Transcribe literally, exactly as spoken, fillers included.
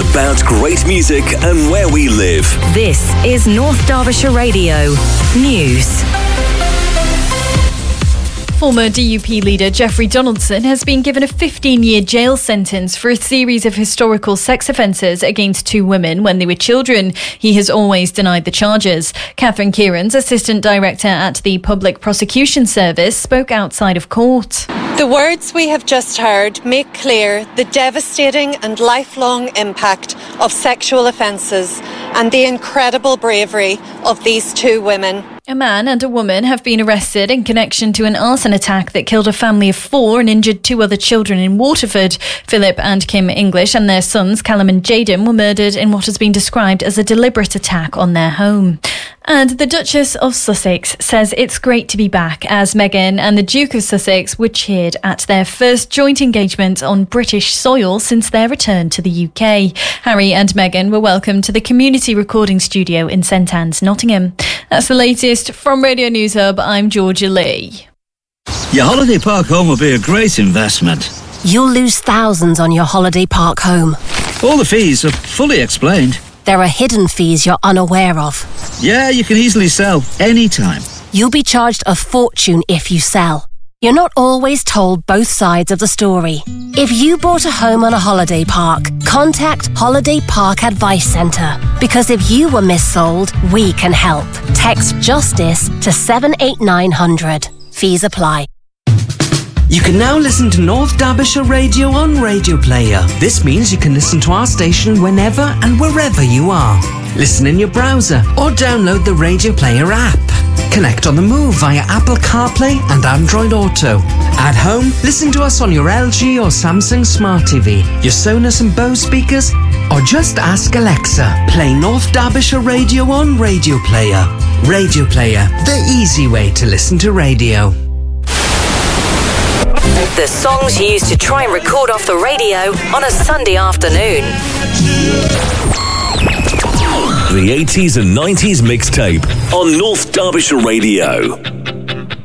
about great music and where we live. This is North Derbyshire Radio News. Former D U P leader Jeffrey Donaldson has been given a fifteen-year jail sentence for a series of historical sex offences against two women when they were children. He has always denied the charges. Catherine Kieran's assistant director at the Public Prosecution Service spoke outside of court. The words we have just heard make clear the devastating and lifelong impact of sexual offences and the incredible bravery of these two women. A man and a woman have been arrested in connection to an arson attack that killed a family of four and injured two other children in Waterford. Philip and Kim English and their sons, Callum and Jaden, were murdered in what has been described as a deliberate attack on their home. And the Duchess of Sussex says it's great to be back as Meghan and the Duke of Sussex were cheered at their first joint engagement on British soil since their return to the U K. Harry and Meghan were welcomed to the Community Recording Studio in St Anne's, Nottingham. That's the latest from Radio News Hub. I'm Georgia Lee. Your holiday park home will be a great investment. You'll lose thousands on your holiday park home. All the fees are fully explained. There are hidden fees you're unaware of. Yeah, you can easily sell anytime. You'll be charged a fortune if you sell. You're not always told both sides of the story. If you bought a home on a holiday park, contact Holiday Park Advice Centre. Because if you were missold, we can help. Text JUSTICE to seven eight nine hundred. Fees apply. You can now listen to North Derbyshire Radio on Radio Player. This means you can listen to our station whenever and wherever you are. Listen in your browser or download the Radio Player app. Connect on the move via Apple CarPlay and Android Auto. At home, listen to us on your L G or Samsung Smart T V, your Sonos and Bose speakers, or just ask Alexa, play North Derbyshire Radio on Radio Player. Radio Player, the easy way to listen to radio. The songs you used to try and record off the radio on a Sunday afternoon. The eighties and nineties mixtape on North Derbyshire Radio.